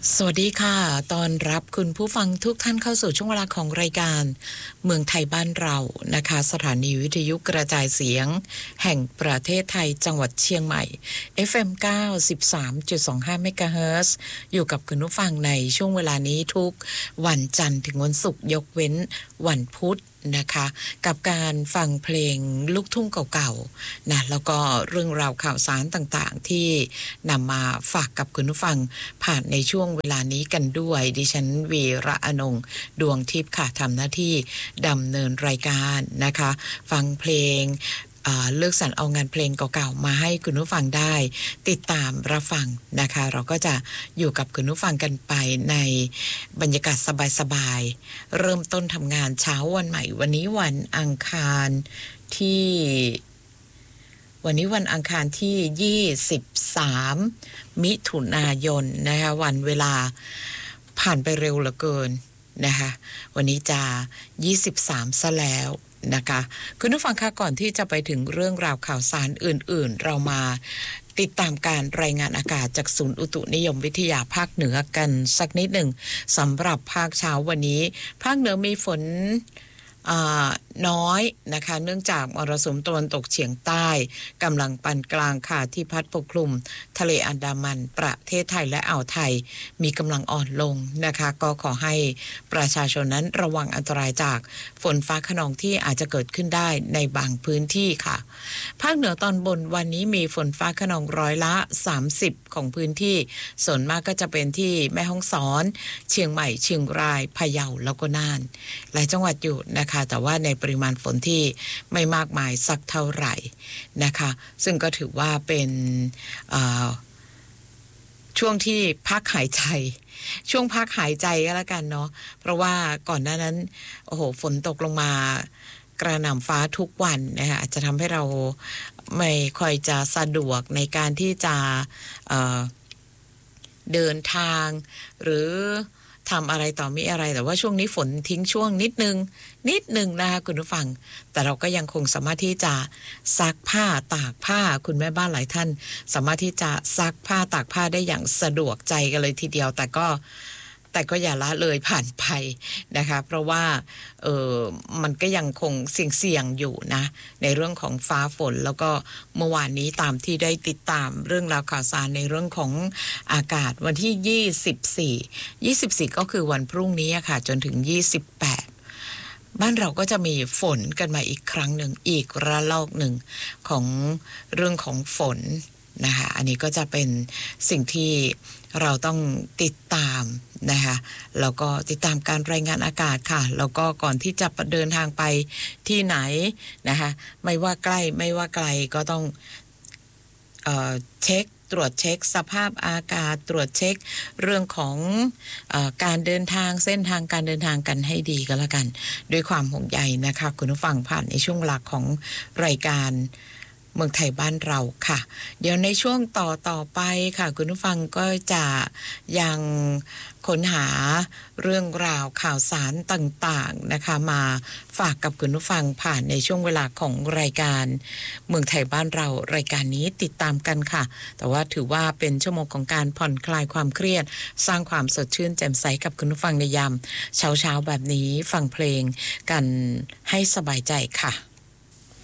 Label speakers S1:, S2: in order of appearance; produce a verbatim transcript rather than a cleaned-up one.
S1: สวัสดีค่ะตอนรับคุณผู้ฟังทุกท่านเข้าสู่ช่วงเวลาของรายการเมืองไทยบ้านเรานะคะสถานีวิทยุกระจายเสียงแห่งประเทศไทยจังหวัดเชียงใหม่ เอฟ เอ็ม เก้าสิบสามจุดสองห้า เมกะเฮิรตซ์อยู่กับคุณผู้ฟังในช่วงเวลานี้ทุกวันจันทร์ถึงวันศุกร์ยกเว้นวันพุธนะคะกับการฟังเพลงลูกทุ่งเก่าๆนะแล้วก็เรื่องราวข่าวสารต่างๆที่นำมาฝากกับคุณผู้ฟังผ่านในช่วงเวลานี้กันด้วยดิฉันวีระอนงดวงทิพย์ค่ะทำหน้าที่ดำเนินรายการนะคะฟังเพลงเลือกสรรเอางานเพลงเก่าๆมาให้คุณผู้ฟังได้ติดตามรับฟังนะคะเราก็จะอยู่กับคุณผู้ฟังกันไปในบรรยากาศสบายๆเริ่มต้นทำงานเช้าวันใหม่วันนี้วันอังคารที่วันนี้วันอังคารที่ยี่สิบสามมิถุนายนนะคะวันเวลาผ่านไปเร็วเหลือเกินนะคะวันนี้จะยี่สิบสามซะแล้วนะคะคุณผู้ฟังคะก่อนที่จะไปถึงเรื่องราวข่าวสารอื่นๆเรามาติดตามการรายงานอากาศจากศูนย์อุตุนิยมวิทยาภาคเหนือกันสักนิดหนึ่งสำหรับภาคเช้าวันนี้ภาคเหนือมีฝนน้อยนะคะเนื่องจากมรสุมตะวันตกเฉียงใต้กำลังปานกลางค่ะที่พัดปกคลุมทะเลอันดามันประเทศไทยและอ่าวไทยมีกำลังอ่อนลงนะคะก็ขอให้ประชาชนนั้นระวังอันตรายจากฝนฟ้าคะนองที่อาจจะเกิดขึ้นได้ในบางพื้นที่ค่ะภาคเหนือตอนบนวันนี้มีฝนฟ้าคะนองร้อยละสามสิบของพื้นที่ส่วนมากก็จะเป็นที่แม่ฮ่องสอนเชียงใหม่เชียงรายพะเยาแล้วก็น่านหลายจังหวัดอยู่นะคะแต่ว่าในปริมาณฝนที่ไม่มากมายสักเท่าไหร่นะคะซึ่งก็ถือว่าเป็นช่วงที่พักหายใจช่วงพักหายใจก็แล้วกันเนาะเพราะว่าก่อนหน้านั้นโอ้โหฝนตกลงมากระหน่ำฟ้าทุกวันนะคะอาจจะทำให้เราไม่ค่อยจะสะดวกในการที่จะเอ่อเดินทางหรือทำอะไรต่อมีอะไรแต่ว่าช่วงนี้ฝนทิ้งช่วงนิดนึงนิดนึงนะคะคุณผู้ฟังแต่เราก็ยังคงสามารถที่จะซักผ้าตากผ้าคุณแม่บ้านหลายท่านสามารถที่จะซักผ้าตากผ้าได้อย่างสะดวกใจกันเลยทีเดียวแต่ก็แต่ก็อย่าละเลยผ่านไปนะคะเพราะว่าเออมันก็ยังคงเสี่ยงๆอยู่นะในเรื่องของฟ้าฝนแล้วก็เมื่อวานนี้ตามที่ได้ติดตามเรื่องราวข่าวสารในเรื่องของอากาศวันที่ยี่สิบสี่ ยี่สิบสี่ก็คือวันพรุ่งนี้ค่ะจนถึงยี่สิบแปดบ้านเราก็จะมีฝนกันมาอีกครั้งหนึ่งอีกระลอกหนึ่งของเรื่องของฝนนะคะอันนี้ก็จะเป็นสิ่งที่เราต้องติดตามนะคะแล้วก็ติดตามการรายงานอากาศค่ะแล้วก็ก่อนที่จะเดินทางไปที่ไหนนะคะไม่ว่าใกล้ไม่ว่าไกลก็ต้องเอ่อเช็คตรวจเช็คสภาพอากาศตรวจเช็คเรื่องของเอ่อการเดินทางเส้นทางการเดินทางกันให้ดีก็แล้วกันด้วยความห่วงใยนะคะคุณผู้ฟังผ่านในช่วงเวลาของรายการเมืองไทยบ้านเราค่ะเดี๋ยวในช่วงต่อต่อไปค่ะคุณผู้ฟังก็จะยังค้นหาเรื่องราวข่าวสารต่างๆนะคะมาฝากกับคุณผู้ฟังผ่านในช่วงเวลาของรายการเมืองไทยบ้านเรารายการนี้ติดตามกันค่ะแต่ว่าถือว่าเป็นชั่วโมงของการผ่อนคลายความเครียดสร้างความสดชื่นแจ่มใสกับคุณผู้ฟังในยามเช้าๆแบบนี้ฟังเพลงกันให้สบายใจค่ะ